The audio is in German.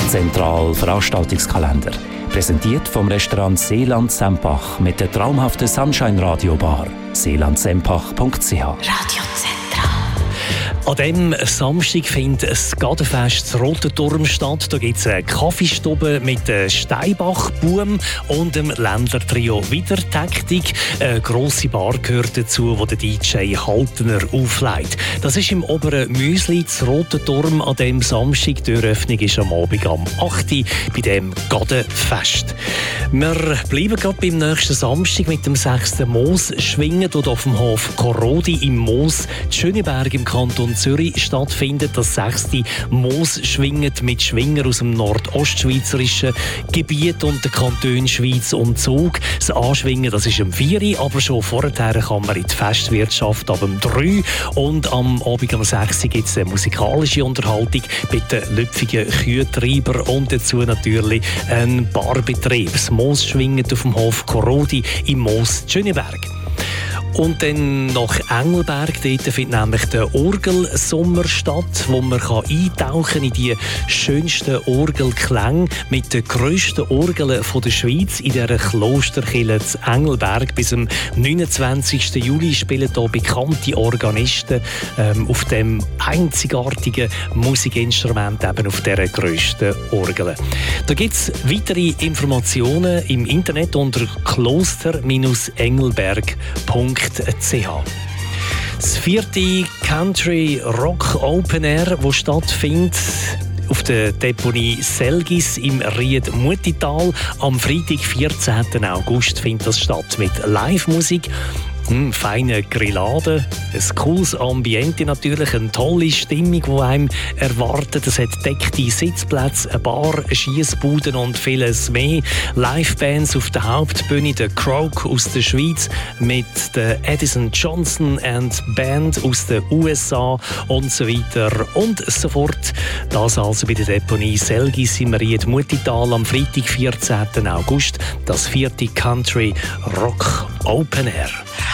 Zentral Veranstaltungskalender. Präsentiert vom Restaurant Seeland Sempach mit der traumhaften Sunshine Radio Bar. seelandsempach.ch. Radio Zentral. An diesem Samstag findet ein Gartenfest zu Rotenturm statt. Da gibt es eine Kaffeestube mit Steinbach-Buhm und dem Ländler-Trio Wiedertaktik. Eine grosse Bar gehört dazu, wo der DJ Haltener auflegt. Das ist im oberen Müsli zu Rotenturm an diesem Samstag. Die Eröffnung ist am Abend am 8. Uhr bei diesem Gartenfest. Wir bleiben gerade beim nächsten Samstag mit dem 6. Moos-Schwingen dort auf dem Hof Korodi im Moos Schöneberg im Kanton Zürich stattfindet. Das 6. Moos-Schwingen mit Schwinger aus dem nordostschweizerischen Gebiet und der Kanton Schweiz und Zug. Das Anschwingen, das ist am 4 Uhr, aber schon vorher kann man in die Festwirtschaft ab dem 3 Uhr. Und am Abend am 6 Uhr gibt es eine musikalische Unterhaltung mit den lüpfigen Kühtreiber und dazu natürlich ein Barbetrieb. Das Moos-Schwingen auf dem Hof Korodi im Moos Schöneberg. Und dann nach Engelberg, dort findet nämlich der Orgelsommer statt, wo man eintauchen in die schönsten Orgelklänge mit den grössten Orgeln der Schweiz in dieser Klosterkirche zu Engelberg. Bis am 29. Juli spielen hier bekannte Organisten auf dem einzigartigen Musikinstrument, eben auf dieser grössten Orgel. Da gibt es weitere Informationen im Internet unter kloster-engelberg.ch. Das 4. Country Rock Open Air, das stattfindet auf der Deponie Selgis im Ried-Mutital. Am Freitag, 14. August, findet das statt mit Live-Musik. Feine Grillade, ein cooles Ambiente natürlich, eine tolle Stimmung, die einem erwartet. Es hat deckte Sitzplätze, eine Bar, Schiessbuden und vieles mehr. Livebands auf der Hauptbühne, der Croak aus der Schweiz mit der Edison Johnson and Band aus den USA und so weiter und so fort. Das also bei der Deponie Selgis im Ried-Mutital am Freitag, 14. August, das 4. Country Rock Open Air.